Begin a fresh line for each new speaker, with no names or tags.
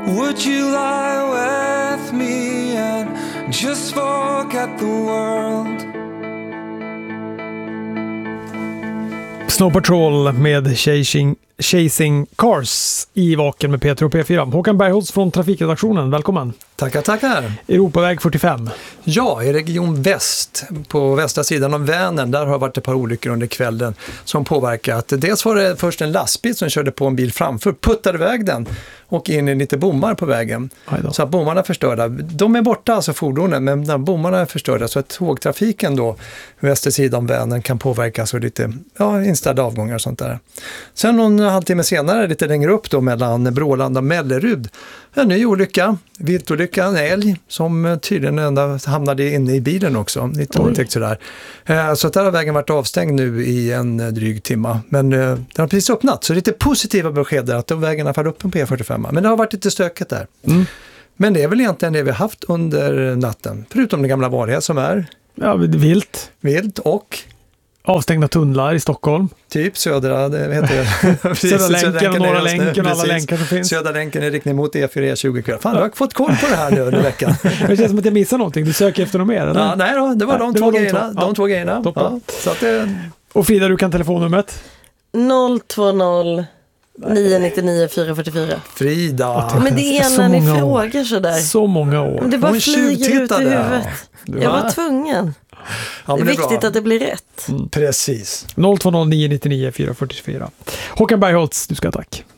Would you lie with me and just forget the world?
Snow Patrol med Chasing Cars i Vaken med Peter och P4. Håkan Bergholtz från Trafikredaktionen, välkommen.
Tackar.
Europaväg 45.
Ja, i region väst, på västra sidan av Vänern, där har varit ett par olyckor under kvällen som påverkat. Dels var det först en lastbil som körde på en bil framför, puttade iväg den och in i lite bommar på vägen. Så att bommarna är förstörda. De är borta, alltså fordonen, men bommarna är förstörda. Så att tågtrafiken då, västra sidan av Vänern, kan påverkas och lite inställda avgångar och sånt där. Sen någon halvtimme senare, lite längre upp då, mellan Brålanda och Mellerud, en ny olycka, viltolycka, en älg som tydligen ända hamnade inne i bilen också, lite otäckt sådär. Så att där har vägen varit avstängd nu i en dryg timma, men den har precis öppnat, så lite positiva besked där att vägen har fallit upp på P45, men det har varit lite stökigt där. Men det är väl egentligen det vi har haft under natten, förutom det gamla vanliga som är vilt och
avstängda tunnlar i Stockholm.
Typ södra, det heter
Södra länken och norra länken och alla länkar som finns.
Södra länken är riktning mot E4 E20 kväll. Fan, du har fått koll på det här nu under veckan.
Det känns som att jag missar någonting. Du söker efter något mer, eller?
Ja, nej då, det var de två grejerna. Ja, så att
Och Frida, du kan telefonnumret?
020 999 444.
Frida.
Men det är när ni frågar sådär.
Så många år.
Men det bara flyger ut i huvudet. Jag var tvungen.
Ja,
det är viktigt att det blir rätt.
Precis.
020 999 444. Håkan Bergholtz, du ska tack.